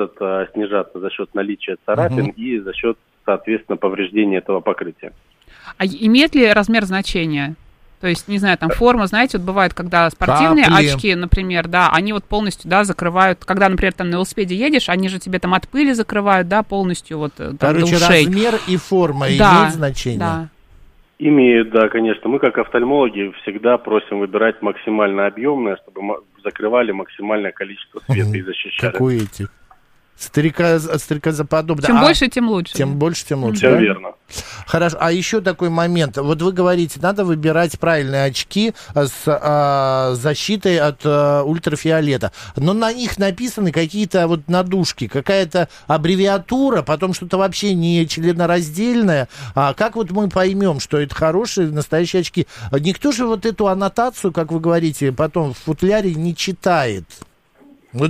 может снижаться за счет наличия царапин и за счет, соответственно, повреждения этого покрытия. А имеет ли размер значения? То есть, не знаю, там форма, знаете, вот бывает, когда спортивные очки, например, да, они вот полностью, да, закрывают, когда, например, там на велосипеде едешь, они же тебе там от пыли закрывают, да, полностью вот там до ушей. Размер и форма имеют значение? Да. Имеют, да, конечно. Мы, как офтальмологи, всегда просим выбирать максимально объемное, чтобы закрывали максимальное количество света и защищали. Как у этих. Стрекозоподобно. Чем больше, тем лучше. Тем больше, тем лучше. Все да? верно. Хорошо. А еще такой момент. Вот вы говорите, надо выбирать правильные очки с защитой от ультрафиолета. Но на них написаны какие-то вот надушки, какая-то аббревиатура, потом что-то вообще не членораздельное. А как вот мы поймем, что это хорошие, настоящие очки? Никто же вот эту аннотацию, как вы говорите, потом в футляре не читает. Вот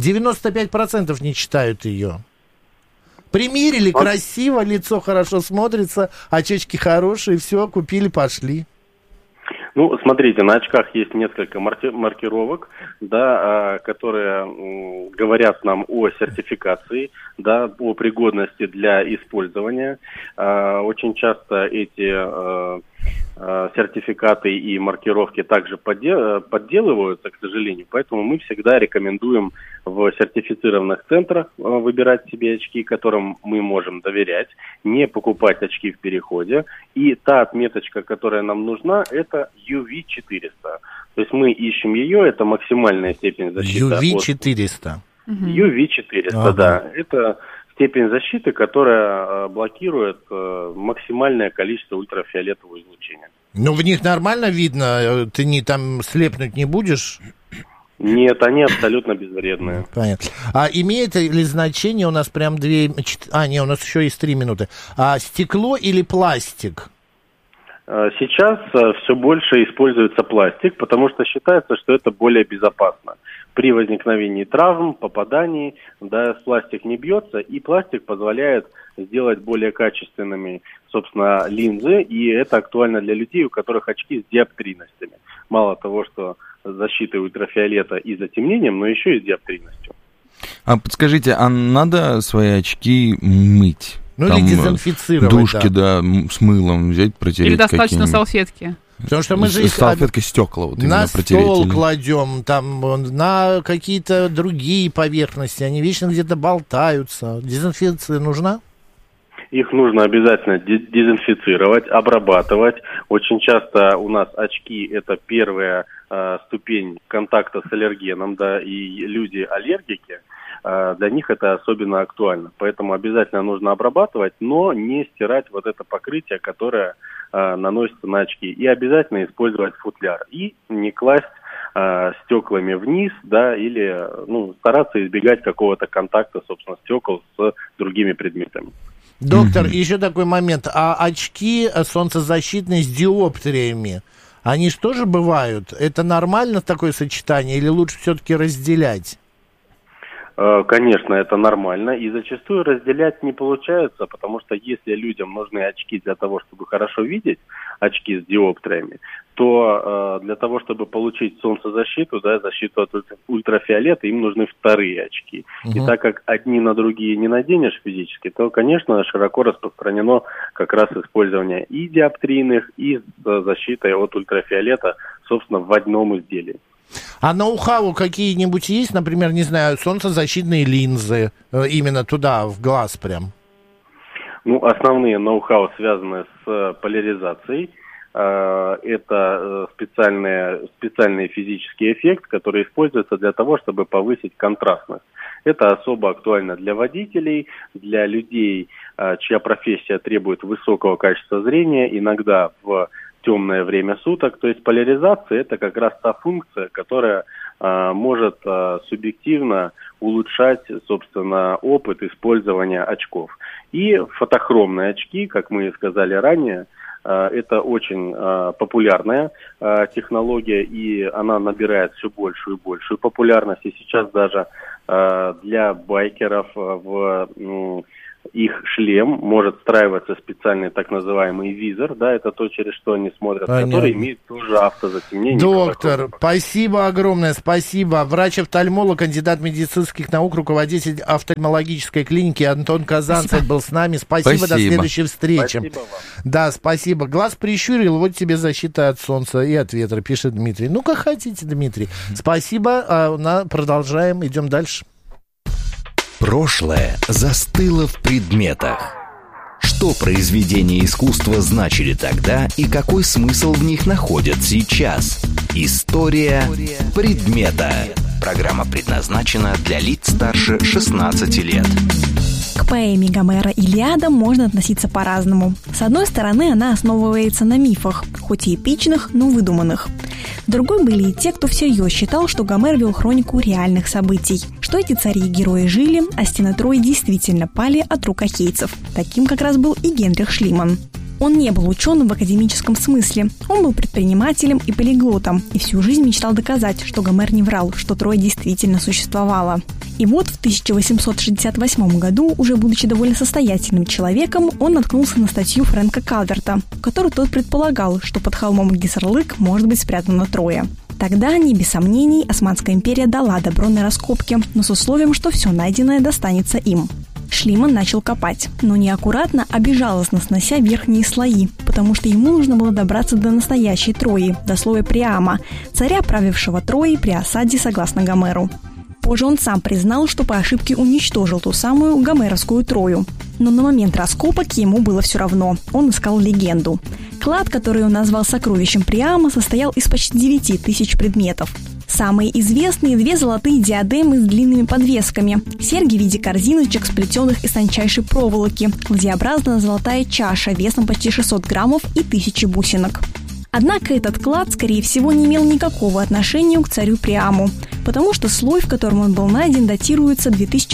95% не читают ее. Примерили, красиво, лицо хорошо смотрится, очечки хорошие, все, купили, пошли. Ну, смотрите, на очках есть несколько маркировок, да, которые говорят нам о сертификации, да, о пригодности для использования. Очень часто эти сертификаты и маркировки также подделываются, к сожалению, поэтому мы всегда рекомендуем в сертифицированных центрах выбирать себе очки, которым мы можем доверять, не покупать очки в переходе. И та отметочка, которая нам нужна, это UV400. То есть мы ищем ее, это максимальная степень защиты. UV400. UV400, да. Это степень защиты, которая блокирует максимальное количество ультрафиолетового излучения. Но в них нормально видно? Ты там слепнуть не будешь? Нет, они абсолютно безвредные. Понятно. А имеет ли значение, у нас прям у нас еще есть 3 минуты. Стекло или пластик? Сейчас все больше используется пластик, потому что считается, что это более безопасно. При возникновении травм, попаданий, да, пластик не бьется, и пластик позволяет сделать более качественными, собственно, линзы, и это актуально для людей, у которых очки с диоптрийностями. Мало того, что с защитой ультрафиолета и затемнением, но еще и с диоптрийностью. А подскажите, а надо свои очки мыть? Ну, или дезинфицировать, душки, да, с мылом взять, протереть. Или достаточно салфетки. Потому что мы же салфеткой стекла вот на стол или... кладем, там, на какие-то другие поверхности, они вечно где-то болтаются. Дезинфекция нужна? Их нужно обязательно дезинфицировать, обрабатывать. Очень часто у нас очки – это первая ступень контакта с аллергеном, да, и люди-аллергики, для них это особенно актуально. Поэтому обязательно нужно обрабатывать, но не стирать вот это покрытие, которое наносится на очки. И обязательно использовать футляр. И не класть стеклами вниз, да, или стараться избегать какого-то контакта, собственно, стекол с другими предметами. Доктор, еще такой момент. А очки солнцезащитные с диоптриями, они же тоже бывают? Это нормально такое сочетание или лучше все-таки разделять? Конечно, это нормально, и зачастую разделять не получается, потому что если людям нужны очки для того, чтобы хорошо видеть, очки с диоптриями, то для того, чтобы получить солнцезащиту, да, защиту от ультрафиолета, им нужны вторые очки. И так как одни на другие не наденешь физически, то, конечно, широко распространено как раз использование и диоптрийных, и защитой от ультрафиолета, собственно, в одном изделии. А ноу-хау какие-нибудь есть, например, не знаю, солнцезащитные линзы, именно туда, в глаз прям? Ну, основные ноу-хау связаны с поляризацией. Это специальный физический эффект, который используется для того, чтобы повысить контрастность. Это особо актуально для водителей, для людей, чья профессия требует высокого качества зрения, иногда в темное время суток. То есть поляризация – это как раз та функция, которая может субъективно улучшать, собственно, опыт использования очков. И фотохромные очки, как мы и сказали ранее, это очень популярная технология, и она набирает все большую и большую популярность. И сейчас даже для байкеров в их шлем может встраиваться специальный так называемый визор, да, это то, через что они смотрят, который имеет тоже автозатемнение. Доктор, спасибо огромное, спасибо. Врач-офтальмолог, кандидат медицинских наук, руководитель офтальмологической клиники Антон Казанцев был с нами. Спасибо, до следующей встречи. Спасибо вам. Да, спасибо. Глаз прищурил, вот тебе защита от солнца и от ветра, пишет Дмитрий. Ну, как хотите, Дмитрий. Спасибо, продолжаем, идем дальше. Прошлое застыло в предметах. Что произведения искусства значили тогда и какой смысл в них находят сейчас? История предмета. Программа предназначена для лиц старше 16 лет. К поэме Гомера «Илиада» можно относиться по-разному. С одной стороны, она основывается на мифах, хоть и эпичных, но выдуманных. С другой были и те, кто всерьез считал, что Гомер вел хронику реальных событий, что эти цари и герои жили, а стены Трои действительно пали от рук ахейцев. Таким как раз был и Генрих Шлиман. Он не был ученым в академическом смысле, он был предпринимателем и полиглотом, и всю жизнь мечтал доказать, что Гомер не врал, что Троя действительно существовала. И вот в 1868 году, уже будучи довольно состоятельным человеком, он наткнулся на статью Фрэнка Калверта, в которой тот предполагал, что под холмом Гиссерлык может быть спрятана Троя. Тогда, не без сомнений, Османская империя дала добро на раскопки, но с условием, что все найденное достанется им. Шлиман начал копать, но неаккуратно, а безжалостно снося верхние слои, потому что ему нужно было добраться до настоящей Трои, до слоя Приама, царя, правившего Троей при осаде согласно Гомеру. Позже он сам признал, что по ошибке уничтожил ту самую гомеровскую Трою. Но на момент раскопок ему было все равно, он искал легенду. Клад, который он назвал сокровищем Приама, состоял из почти 9000 предметов. Самые известные – 2 золотые диадемы с длинными подвесками, серьги в виде корзиночек, сплетенных из тончайшей проволоки, Г-образная золотая чаша весом почти 600 граммов и 1000 бусинок. Однако этот клад, скорее всего, не имел никакого отношения к царю Приаму, потому что слой, в котором он был найден, датируется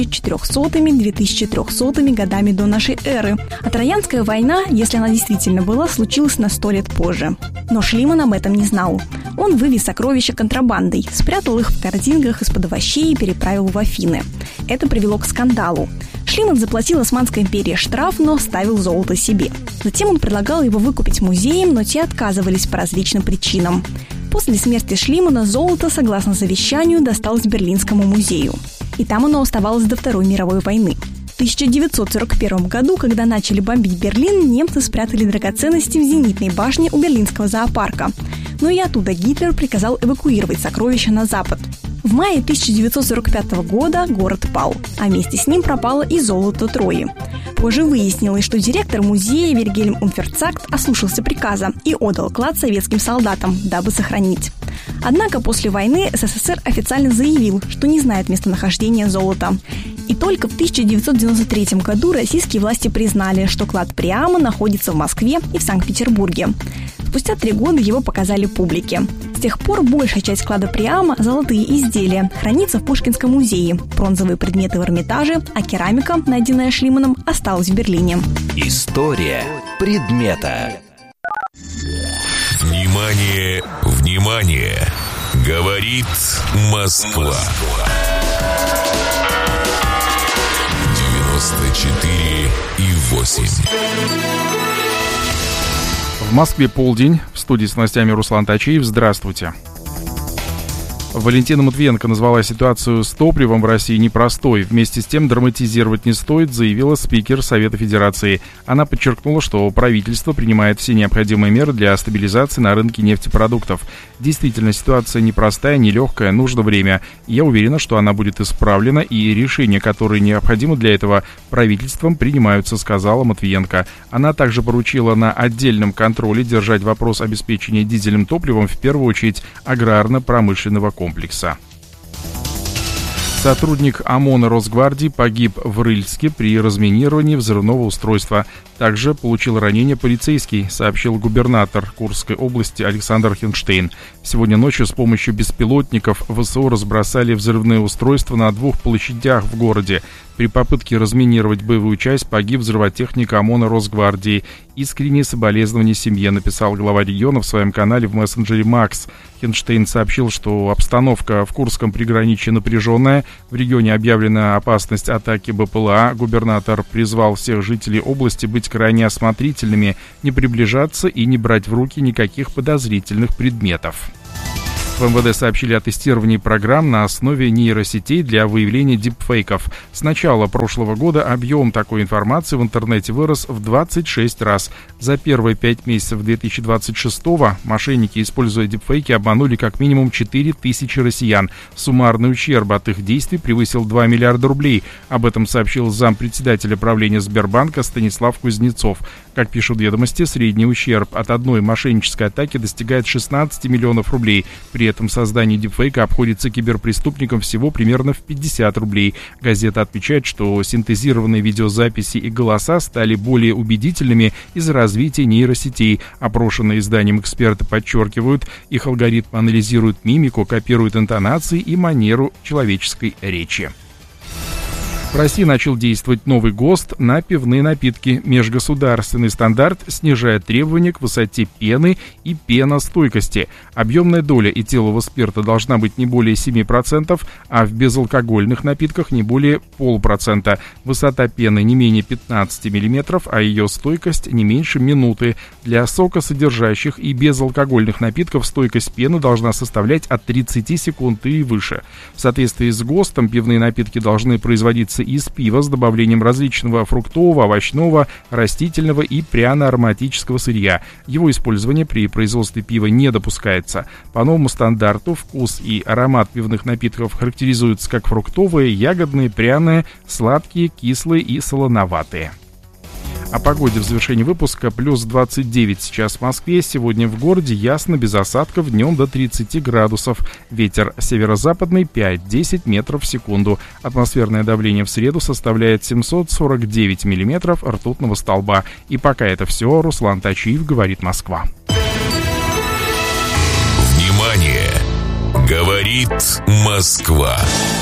2400-2300 годами до нашей эры, а Троянская война, если она действительно была, случилась на 100 лет позже. Но Шлиман об этом не знал. Он вывез сокровища контрабандой, спрятал их в корзинках из-под овощей и переправил в Афины. Это привело к скандалу. Шлиман заплатил Османской империи штраф, но оставил золото себе. Затем он предлагал его выкупить музеям, но те отказывались по различным причинам. После смерти Шлимана золото, согласно завещанию, досталось Берлинскому музею. И там оно оставалось до Второй мировой войны. В 1941 году, когда начали бомбить Берлин, немцы спрятали драгоценности в зенитной башне у Берлинского зоопарка. Но и оттуда Гитлер приказал эвакуировать сокровища на запад. В мае 1945 года город пал, а вместе с ним пропало и золото Трои. Позже выяснилось, что директор музея Вильгельм Унферцагт ослушался приказа и отдал клад советским солдатам, дабы сохранить. Однако после войны СССР официально заявил, что не знает местонахождения золота. И только в 1993 году российские власти признали, что клад Приама находится в Москве и в Санкт-Петербурге. Спустя 3 года его показали публике. С тех пор большая часть клада Приама, золотые изделия, хранится в Пушкинском музее, бронзовые предметы в Эрмитаже, а керамика, найденная Шлиманом, осталась в Берлине. История предмета. Внимание, внимание! Говорит Москва. 94,8. В Москве полдень. В студии с новостями Руслан Тачиев. Здравствуйте. Валентина Матвиенко назвала ситуацию с топливом в России непростой. Вместе с тем драматизировать не стоит, заявила спикер Совета Федерации. Она подчеркнула, что правительство принимает все необходимые меры для стабилизации на рынке нефтепродуктов. Действительно, ситуация непростая, нелегкая, нужно время. Я уверена, что она будет исправлена, и решения, которые необходимы для этого, правительством принимаются, сказала Матвиенко. Она также поручила на отдельном контроле держать вопрос обеспечения дизельным топливом в первую очередь аграрно-промышленного комплекса. Сотрудник ОМОНа Росгвардии погиб в Рыльске при разминировании взрывного устройства. Также получил ранение полицейский, сообщил губернатор Курской области Александр Хинштейн. Сегодня ночью с помощью беспилотников ВСУ разбросали взрывные устройства на 2 площадях в городе. При попытке разминировать боевую часть погиб взрывотехник ОМОНа Росгвардии. Искренние соболезнования семье, написал глава региона в своем канале в мессенджере Макс. Хинштейн сообщил, что обстановка в Курском приграничье напряженная. В регионе объявлена опасность атаки БПЛА. Губернатор призвал всех жителей области быть крайне осмотрительными, не приближаться и не брать в руки никаких подозрительных предметов. В МВД сообщили о тестировании программ на основе нейросетей для выявления дипфейков. С начала прошлого года объем такой информации в интернете вырос в 26 раз. За первые 5 месяцев 2026-го мошенники, используя дипфейки, обманули как минимум 4000 россиян. Суммарный ущерб от их действий превысил 2 миллиарда рублей. Об этом сообщил зампредседателя правления Сбербанка Станислав Кузнецов. Как пишут ведомости, средний ущерб от одной мошеннической атаки достигает 16 миллионов рублей. При этом создание дипфейка обходится киберпреступникам всего примерно в 50 рублей. Газета отмечает, что синтезированные видеозаписи и голоса стали более убедительными из-за развития нейросетей. Опрошенные изданием эксперты подчеркивают, их алгоритм анализирует мимику, копирует интонации и манеру человеческой речи. В России начал действовать новый ГОСТ на пивные напитки. Межгосударственный стандарт снижает требования к высоте пены и пеностойкости. Объемная доля этилового спирта должна быть не более 7%, а в безалкогольных напитках не более 0,5%. Высота пены не менее 15 мм, а ее стойкость не меньше минуты. Для сокосодержащих и безалкогольных напитков стойкость пены должна составлять от 30 секунд и выше. В соответствии с ГОСТом пивные напитки должны производиться из пива с добавлением различного фруктового, овощного, растительного и пряно-ароматического сырья. Его использование при производстве пива не допускается. По новому стандарту вкус и аромат пивных напитков характеризуются как фруктовые, ягодные, пряные, сладкие, кислые и солоноватые. О погоде в завершении выпуска. Плюс 29 сейчас в Москве. Сегодня в городе ясно, без осадков, днем до 30 градусов. Ветер северо-западный 5-10 метров в секунду. Атмосферное давление в среду составляет 749 миллиметров ртутного столба. И пока это все. Руслан Тачиев, говорит Москва. Внимание! Говорит Москва.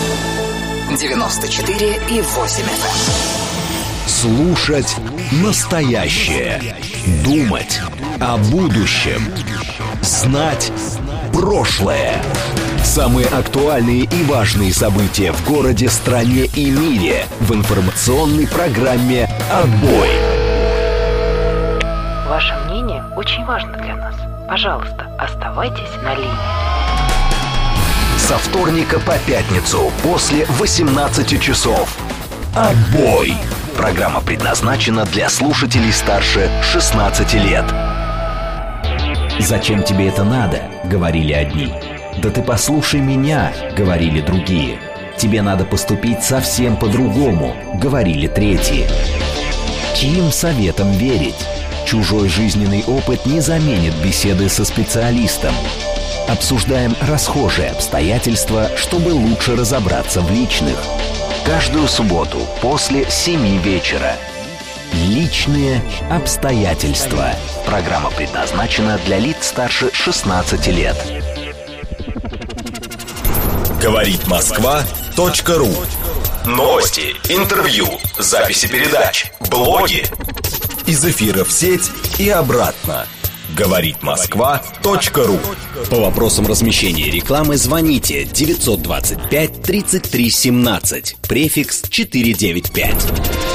94,8 FM. Слушать настоящее. Думать о будущем. Знать прошлое. Самые актуальные и важные события в городе, стране и мире в информационной программе «Отбой». Ваше мнение очень важно для нас. Пожалуйста, оставайтесь на линии. Со вторника по пятницу после 18 часов. «Отбой». Программа предназначена для слушателей старше 16 лет. «Зачем тебе это надо?» — говорили одни. «Да ты послушай меня», — говорили другие. «Тебе надо поступить совсем по-другому», — говорили третьи. Чьим советом верить? Чужой жизненный опыт не заменит беседы со специалистом. Обсуждаем расхожие обстоятельства, чтобы лучше разобраться в личных. Каждую субботу после 7 вечера. Личные обстоятельства. Программа предназначена для лиц старше 16 лет. Говорит Москва.ру. Новости, интервью, записи передач, блоги. Из эфира в сеть и обратно. Говорит Москва.ру. По вопросам размещения рекламы звоните 925 33 17, префикс 495.